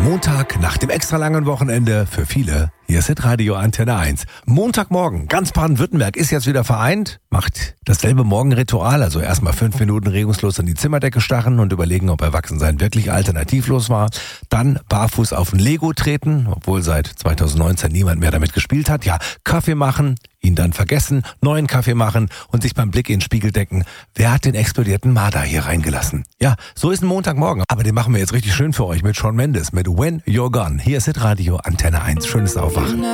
Montag nach dem extra langen Wochenende für viele. Hier ist Hitradio Antenne 1. Montagmorgen, ganz Baden-Württemberg ist jetzt wieder vereint, macht dasselbe Morgenritual, also erstmal 5 Minuten regungslos an die Zimmerdecke starren und überlegen, ob Erwachsensein wirklich alternativlos war. Dann barfuß auf ein Lego treten, obwohl seit 2019 niemand mehr damit gespielt hat. Ja, Kaffee machen, ihn dann vergessen, neuen Kaffee machen und sich beim Blick in den Spiegel denken, wer hat den explodierten Marder hier reingelassen? Ja, so ist ein Montagmorgen, aber den machen wir jetzt richtig schön für euch mit Shawn Mendes, mit When You're Gone. Hier ist Hitradio Antenne 1. Schönes Aufwachen.